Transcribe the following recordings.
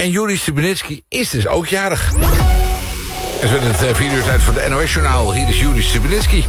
En Juri Stubenitski is dus ook jarig. En zo het 4 uur tijd voor de NOS-journaal. Hier is Juri Stubenitski.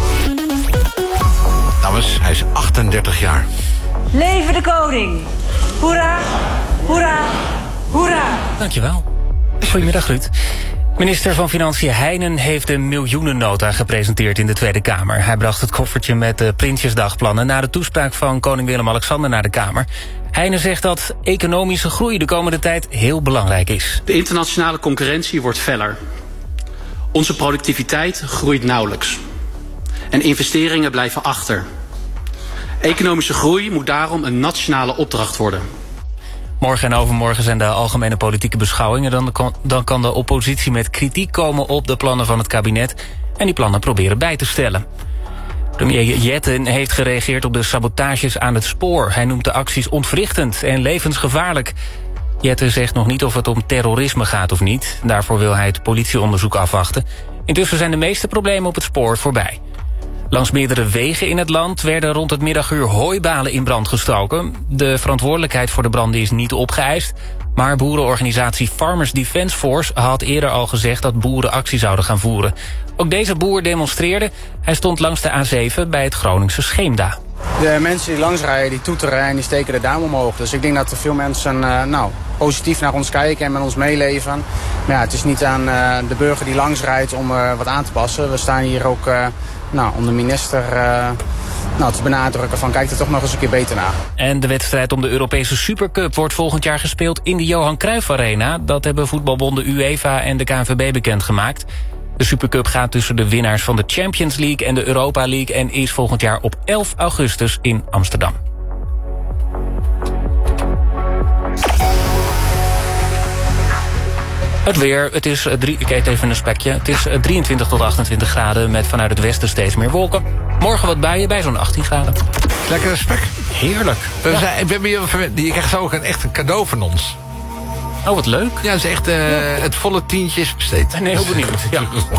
Dames, hij is 38 jaar. Leven de koning! Hoera, hoera, hoera! Dankjewel. Goedemiddag, Ruud. Minister van Financiën Heijnen heeft een miljoenennota gepresenteerd in de Tweede Kamer. Hij bracht het koffertje met de Prinsjesdagplannen na de toespraak van koning Willem-Alexander naar de Kamer. Heijnen zegt dat economische groei de komende tijd heel belangrijk is. De internationale concurrentie wordt feller. Onze productiviteit groeit nauwelijks. En investeringen blijven achter. Economische groei moet daarom een nationale opdracht worden. Morgen en overmorgen zijn de algemene politieke beschouwingen. Dan kan de oppositie met kritiek komen op de plannen van het kabinet en die plannen proberen bij te stellen. Premier Jetten heeft gereageerd op de sabotages aan het spoor. Hij noemt de acties ontwrichtend en levensgevaarlijk. Jetten zegt nog niet of het om terrorisme gaat of niet. Daarvoor wil hij het politieonderzoek afwachten. Intussen zijn de meeste problemen op het spoor voorbij. Langs meerdere wegen in het land werden rond het middaguur hooibalen in brand gestoken. De verantwoordelijkheid voor de branden is niet opgeëist, maar boerenorganisatie Farmers Defence Force had eerder al gezegd dat boeren actie zouden gaan voeren. Ook deze boer demonstreerde. Hij stond langs de A7 bij het Groningse Scheemda. De mensen die langsrijden, die toeteren en die steken de duim omhoog. Dus ik denk dat er veel mensen positief naar ons kijken en met ons meeleven. Maar ja, het is niet aan de burger die langsrijdt om wat aan te passen. We staan hier ook om de minister te benadrukken van kijk er toch nog eens een keer beter naar. En de wedstrijd om de Europese Supercup wordt volgend jaar gespeeld in de Johan Cruijff Arena. Dat hebben voetbalbonden UEFA en de KNVB bekendgemaakt. De Supercup gaat tussen de winnaars van de Champions League en de Europa League en is volgend jaar op 11 augustus in Amsterdam. Het weer, het is ik eet even een spekje. Het is 23 tot 28 graden met vanuit het westen steeds meer wolken. Morgen wat buien bij zo'n 18 graden. Lekkere spek. Heerlijk. Ik ben hier verwend. Je krijgt zo ook echt een cadeau van ons. Oh, wat leuk. Ja, het is echt het volle tientje is besteed. Ik ben heel benieuwd. Ja.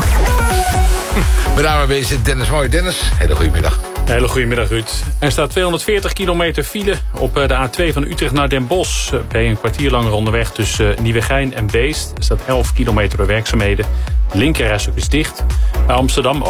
Mijn naam is Dennis Mooi. Dennis, hele goede middag. Hele goede middag, Ruud. Er staat 240 kilometer file op de A2 van Utrecht naar Den Bosch. Ben je een kwartier langer onderweg tussen Nieuwegein en Beest. Er staat 11 kilometer door werkzaamheden. De linkerrijstrook is dicht. Bij Amsterdam